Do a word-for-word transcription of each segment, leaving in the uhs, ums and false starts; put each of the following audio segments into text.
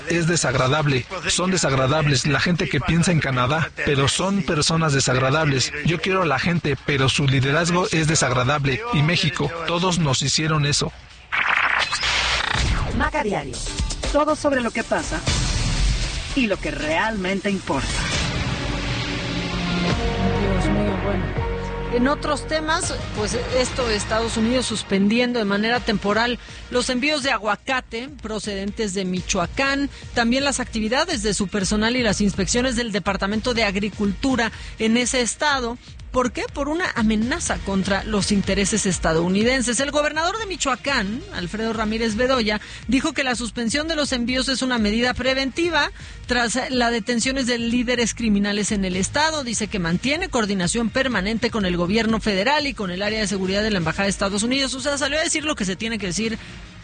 es desagradable, son desagradables, la gente que piensa en Canadá, pero son personas desagradables. Yo quiero a la gente, pero su liderazgo es desagradable. Y México, todos nos hicieron eso. Maca Diario. Todo sobre lo que pasa y lo que realmente importa. Dios mío, bueno. En otros temas, pues esto de Estados Unidos suspendiendo de manera temporal los envíos de aguacate procedentes de Michoacán, también las actividades de su personal y las inspecciones del Departamento de Agricultura en ese estado. ¿Por qué? Por una amenaza contra los intereses estadounidenses. El gobernador de Michoacán, Alfredo Ramírez Bedoya, dijo que la suspensión de los envíos es una medida preventiva tras las detenciones de líderes criminales en el estado. Dice que mantiene coordinación permanente con el gobierno federal y con el área de seguridad de la Embajada de Estados Unidos. O sea, salió a decir lo que se tiene que decir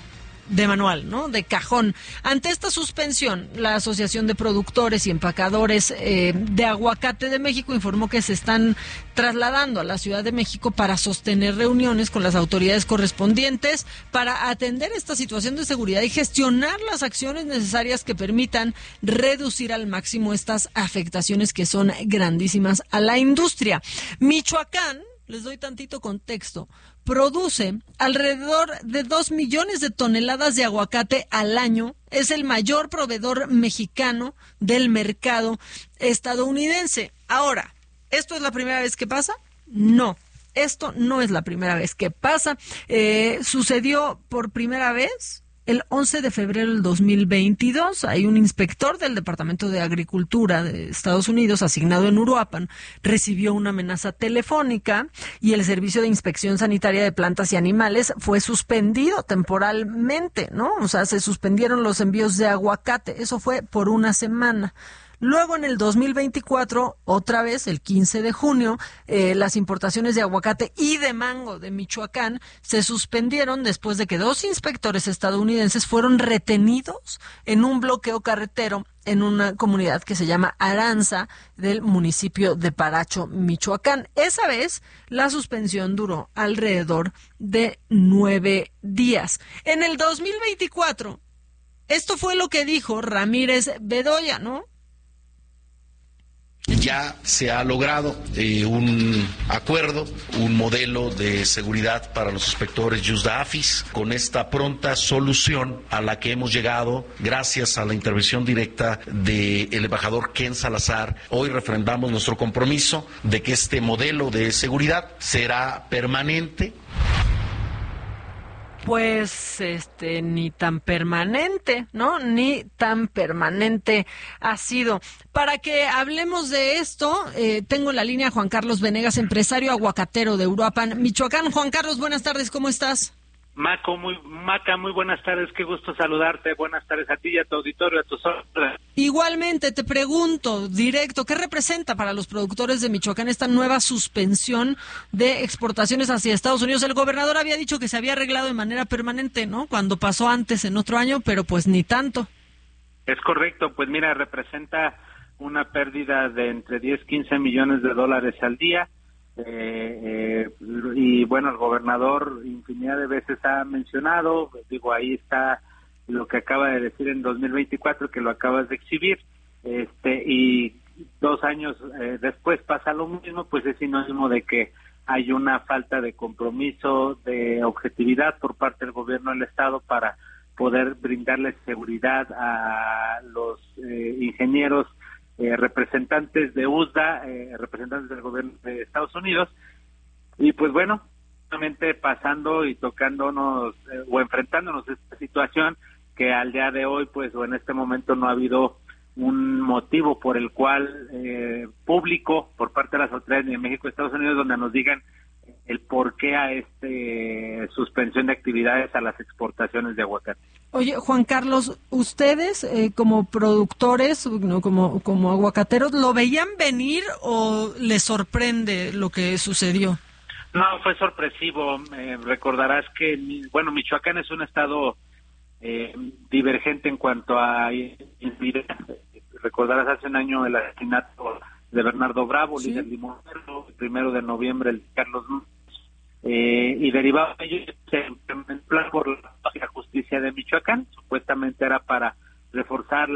de manual, ¿no? De cajón. Ante esta suspensión, la Asociación de Productores y Empacadores eh, de Aguacate de México informó que se están trasladando a la Ciudad de México para sostener reuniones con las autoridades correspondientes para atender esta situación de seguridad y gestionar las acciones necesarias que permitan reducir al máximo estas afectaciones que son grandísimas a la industria. Michoacán, les doy tantito contexto, produce alrededor de dos millones de toneladas de aguacate al año. Es el mayor proveedor mexicano del mercado estadounidense. Ahora, ¿esto es la primera vez que pasa? No, esto no es la primera vez que pasa. Eh, sucedió por primera vez el once de febrero del dos mil veintidós, hay un inspector del Departamento de Agricultura de Estados Unidos asignado en Uruapan, recibió una amenaza telefónica y el Servicio de Inspección Sanitaria de Plantas y Animales fue suspendido temporalmente, ¿no? O sea, se suspendieron los envíos de aguacate, eso fue por una semana. Luego, en el dos mil veinticuatro, otra vez, el quince de junio, eh, las importaciones de aguacate y de mango de Michoacán se suspendieron después de que dos inspectores estadounidenses fueron retenidos en un bloqueo carretero en una comunidad que se llama Aranza del municipio de Paracho, Michoacán. Esa vez, la suspensión duró alrededor de nueve días. En el dos mil veinticuatro, esto fue lo que dijo Ramírez Bedoya, ¿no? Ya se ha logrado eh, un acuerdo, un modelo de seguridad para los inspectores JUSDAFIS, con esta pronta solución a la que hemos llegado gracias a la intervención directa del embajador Ken Salazar. Hoy refrendamos nuestro compromiso de que este modelo de seguridad será permanente. Pues, este, ni tan permanente, ¿no? Ni tan permanente ha sido. Para que hablemos de esto, eh, tengo en la línea a Juan Carlos Venegas, empresario aguacatero de Uruapan, Michoacán. Juan Carlos, buenas tardes, ¿cómo estás? Maco, muy, Maca, muy buenas tardes, qué gusto saludarte, buenas tardes a ti y a tu auditorio, a tus órdenes. Igualmente, te pregunto, directo, ¿qué representa para los productores de Michoacán esta nueva suspensión de exportaciones hacia Estados Unidos? El gobernador había dicho que se había arreglado de manera permanente, ¿no? Cuando pasó antes, en otro año, pero pues ni tanto. Es correcto, pues mira, representa una pérdida de entre diez, quince millones de dólares al día. Eh, eh, y bueno, el gobernador infinidad de veces ha mencionado, digo, ahí está lo que acaba de decir en dos mil veinticuatro, que lo acabas de exhibir, este y dos años eh, después pasa lo mismo, pues es sinónimo de que hay una falta de compromiso, de objetividad por parte del gobierno del estado para poder brindarle seguridad a los eh, ingenieros Eh, representantes de U S D A, eh, representantes del gobierno de Estados Unidos, y pues bueno, solamente pasando y tocándonos eh, o enfrentándonos a esta situación que al día de hoy, pues o en este momento no ha habido un motivo por el cual eh, público por parte de las autoridades de México y Estados Unidos donde nos digan el porqué a este suspensión de actividades a las exportaciones de aguacate. Oye, Juan Carlos, ustedes eh, como productores, no, como como aguacateros, ¿lo veían venir o les sorprende lo que sucedió? No, fue sorpresivo. Eh, recordarás que, bueno, Michoacán es un estado eh, divergente en cuanto a inseguridad. Recordarás hace un año el asesinato de Bernardo Bravo, ¿sí? Líder limonero, el primero de noviembre el de Carlos Núñez. Eh, y derivado de ello se implementó por la justicia de Michoacán, supuestamente era para reforzar